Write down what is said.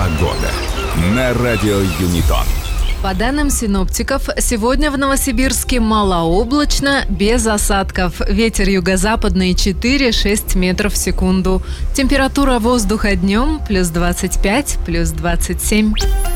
Погода на радио Юнитон. По данным синоптиков, сегодня в Новосибирске малооблачно, без осадков. Ветер юго-западный 4-6 метров в секунду. Температура воздуха днем +25, +27.